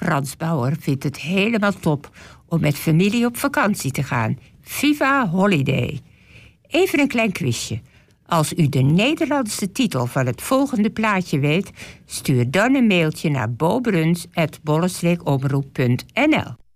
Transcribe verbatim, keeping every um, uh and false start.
Frans Bauer vindt het helemaal top om met familie op vakantie te gaan. Viva Holiday! Even een klein quizje. Als u de Nederlandse titel van het volgende plaatje weet, stuur dan een mailtje naar bobruns apenstaartje bollestreekomroep punt n l.